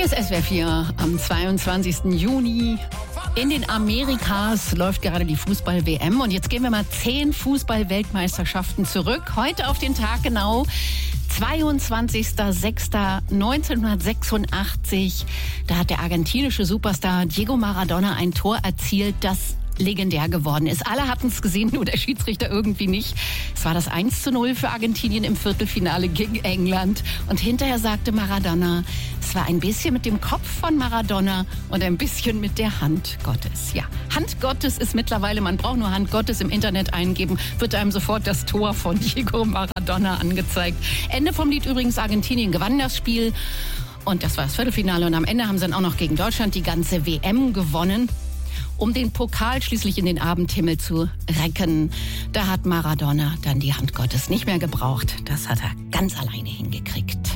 Hier ist SWR 4 am 22. Juni. In den Amerikas läuft gerade die Fußball-WM und jetzt gehen wir mal 10 Fußball-Weltmeisterschaften zurück. Heute auf den Tag genau 22.06.1986. Da hat der argentinische Superstar Diego Maradona ein Tor erzielt, das legendär geworden ist. Alle hatten es gesehen, nur der Schiedsrichter irgendwie nicht. Es war das 1:0 für Argentinien im Viertelfinale gegen England. Und hinterher sagte Maradona, es war ein bisschen mit dem Kopf von Maradona und ein bisschen mit der Hand Gottes. Ja, Hand Gottes ist mittlerweile, man braucht nur Hand Gottes im Internet eingeben, wird einem sofort das Tor von Diego Maradona angezeigt. Ende vom Lied übrigens, Argentinien gewann das Spiel. Und das war das Viertelfinale. Und am Ende haben sie dann auch noch gegen Deutschland die ganze WM gewonnen. Um den Pokal schließlich in den Abendhimmel zu recken, da hat Maradona dann die Hand Gottes nicht mehr gebraucht. Das hat er ganz alleine hingekriegt.